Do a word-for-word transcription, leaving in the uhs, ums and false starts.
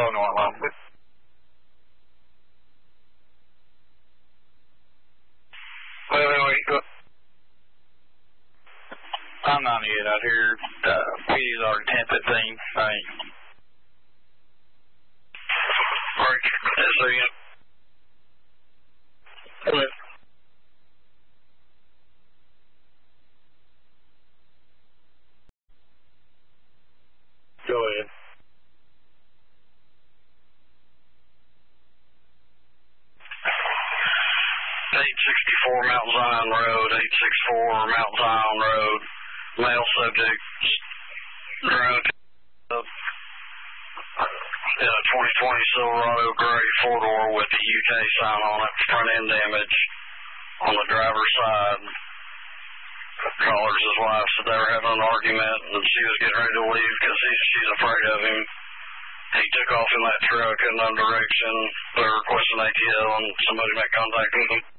Go normal. Wait, wait, wait. Go. I'm ninety-eight out here. Uh, P D's already ten fifteen. Right. Alright, yes, sir, yeah. Go ahead. Go ahead. eight sixty-four Mount Zion Road, eight sixty-four Mount Zion Road, male subject, drunk, uh, in a twenty twenty Silverado gray four-door with the U K sign on it, front end damage on the driver's side. Callers his wife said they were having an argument and she was getting ready to leave because she's afraid of him. He took off in that truck in another direction. They're requesting A T L and somebody made contact with him.